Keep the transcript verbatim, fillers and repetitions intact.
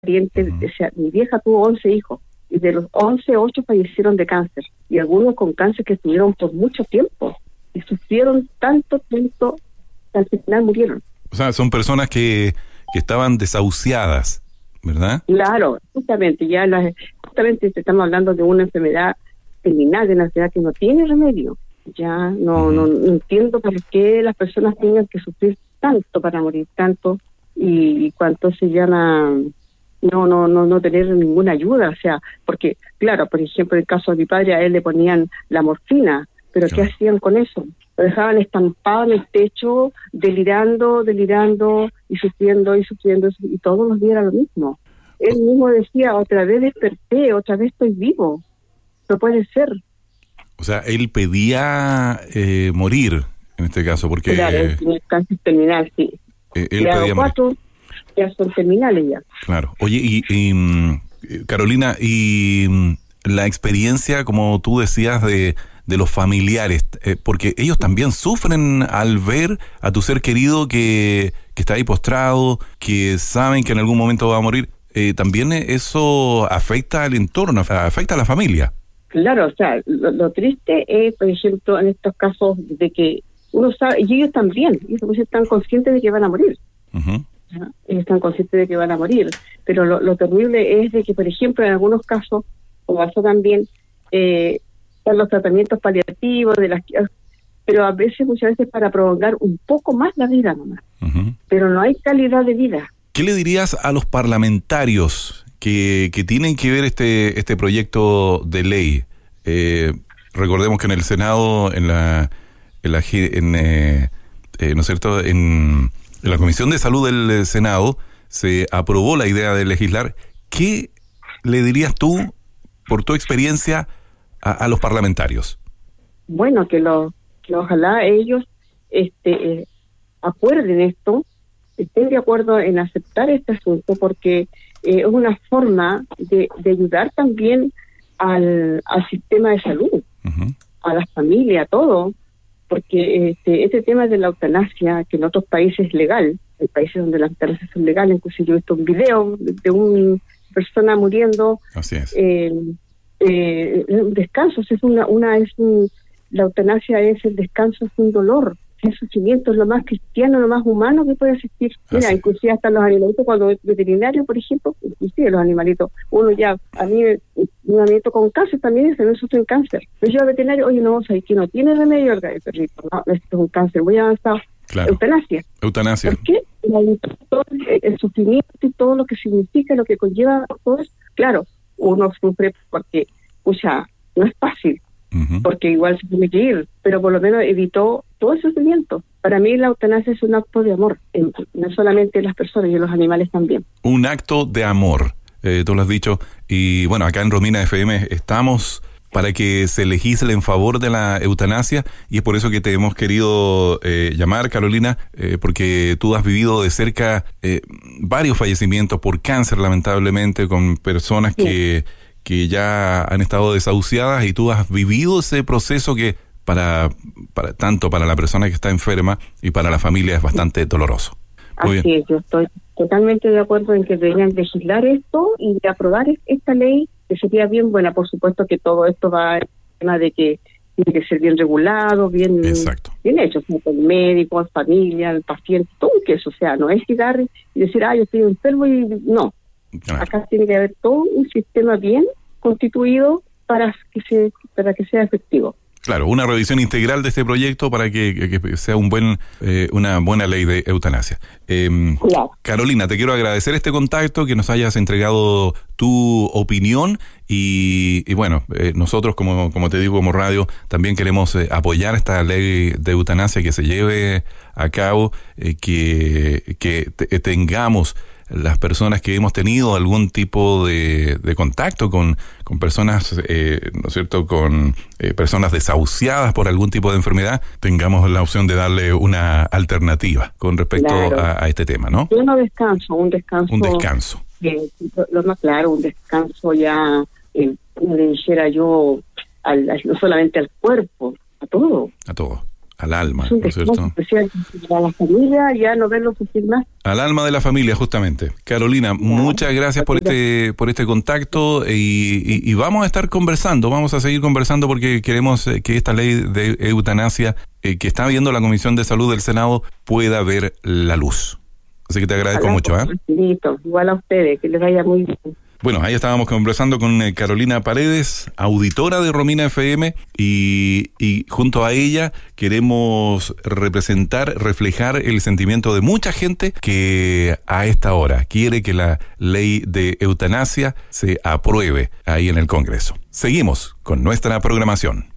pariente, Uh-huh. o sea, mi vieja tuvo once hijos, y de los once, ocho fallecieron de cáncer, y algunos con cáncer que estuvieron por mucho tiempo, y sufrieron tanto, tanto, que al final murieron. O sea, son personas que, que estaban desahuciadas, ¿verdad? Claro, justamente, ya las, justamente estamos hablando de una enfermedad terminal, de una enfermedad que no tiene remedio. Ya no, Uh-huh. no, no entiendo por qué las personas tengan que sufrir tanto para morir tanto, y, y cuánto se llama no no no no tener ninguna ayuda, o sea, porque claro, por ejemplo, en el caso de mi padre, a él le ponían la morfina, pero Claro. ¿qué hacían con eso? Lo dejaban estampado en el techo, delirando, delirando y sufriendo y sufriendo, y todos los días era lo mismo. Él mismo decía, otra vez desperté, otra vez estoy vivo, no puede ser. O sea, él pedía eh, morir, en este caso, porque Claro, eh, en el cáncer terminal, sí. él Ya pedía morir. cuatro ya son terminales ya. Claro. Oye, y, y mm, Carolina, y mm, la experiencia, como tú decías, de, de los familiares, eh, porque ellos también sufren al ver a tu ser querido que, que está ahí postrado, que saben que en algún momento va a morir. Eh, también eso afecta al entorno, afecta a la familia. Claro, o sea, lo, lo triste es, por ejemplo, en estos casos de que uno sabe, y ellos también, ellos están conscientes de que van a morir. Uh-huh. ¿Ya? Ellos están conscientes de que van a morir, pero lo, lo terrible es de que, por ejemplo, en algunos casos, como pasó también, eh, están los tratamientos paliativos, de las, pero a veces, muchas veces para prolongar un poco más la vida nomás, Uh-huh. pero no hay calidad de vida. ¿Qué le dirías a los parlamentarios que, que tienen que ver este, este proyecto de ley? Eh, recordemos que en el Senado, en la, en, la, en, eh, eh, ¿no es cierto? En, en la Comisión de Salud del Senado se aprobó la idea de legislar. ¿Qué le dirías tú, por tu experiencia, a, a los parlamentarios? Bueno, que, lo, que ojalá ellos este, eh, acuerden esto, estén de acuerdo en aceptar este asunto, porque eh, es una forma de, de ayudar también al, al sistema de salud, Uh-huh. a las familias, a todo, porque este, este tema de la eutanasia, que en otros países es legal, en países donde las eutanasias son legales, incluso yo he visto un video de, de una persona muriendo, Así es. eh, eh, un descanso, es una, una es un, la eutanasia es el descanso sin dolor, sin sufrimiento, es lo más cristiano, lo más humano que puede existir. Mira, Así. inclusive hasta los animalitos, cuando veterinario, por ejemplo, inclusive los animalitos, uno ya, a mí, un animalito con cáncer también se me sufre cáncer. Yo llevo al veterinario, oye, no, o sea, que no tiene remedio el perrito, no, esto es un cáncer muy avanzado. Claro. Eutanasia. Eutanasia. ¿Por qué? Todo el sufrimiento y todo lo que significa, lo que conlleva todo eso. Claro, uno sufre porque, pucha, no es fácil, Uh-huh. porque igual se tiene que ir, pero por lo menos evitó todo el sufrimiento. Para mí la eutanasia es un acto de amor, en, no solamente en las personas y en los animales también. Un acto de amor, eh, tú lo has dicho, y bueno, acá en Romina F M estamos para que se legisle en favor de la eutanasia, y es por eso que te hemos querido eh, llamar, Carolina, eh, porque tú has vivido de cerca eh, varios fallecimientos por cáncer, lamentablemente, con personas Sí. que, que ya han estado desahuciadas, y tú has vivido ese proceso que para, para tanto para la persona que está enferma y para la familia es bastante doloroso. Muy Así bien. es, yo estoy totalmente de acuerdo en que deberían legislar esto y de aprobar esta ley, que sería bien buena. Por supuesto que todo esto va en tema de que tiene que ser bien regulado, bien, Exacto. bien hecho, como el médico, la familia, el paciente, todo eso. O sea, no es llegar y decir, ah, yo estoy enfermo y no. Claro. Acá tiene que haber todo un sistema bien constituido para que se para que sea efectivo. Claro, una revisión integral de este proyecto para que, que, que sea un buen eh, una buena ley de eutanasia. Eh, Claro. Carolina, te quiero agradecer este contacto, que nos hayas entregado tu opinión y, y bueno, eh, nosotros como, como te digo, como radio, también queremos eh, apoyar esta ley de eutanasia, que se lleve a cabo, eh, que, que te, tengamos las personas que hemos tenido algún tipo de, de contacto con, con personas, eh, ¿no es cierto?, con eh, personas desahuciadas por algún tipo de enfermedad, tengamos la opción de darle una alternativa con respecto Claro. a, a este tema, ¿no? Yo no descanso, un descanso. Un descanso. Eh, lo, lo más claro, un descanso ya, eh, como le dijera yo, al, al- no solamente al cuerpo, a todo. A todo. Al alma, es un ¿no es cierto? especial para la familia, ya no verlo sufrir más. Al alma de la familia, justamente. Carolina, ya, muchas gracias por este por este contacto y, y, y vamos a estar conversando, vamos a seguir conversando porque queremos que esta ley de eutanasia eh, que está viendo la Comisión de Salud del Senado pueda ver la luz. Así que te agradezco Ojalá, mucho. ¿eh? Igual a ustedes, que les vaya muy bien. Bueno, ahí estábamos conversando con eh, Carolina Paredes, auditora de Romina F M, y, y junto a ella queremos representar, reflejar el sentimiento de mucha gente que a esta hora quiere que la ley de eutanasia se apruebe ahí en el Congreso. Seguimos con nuestra programación.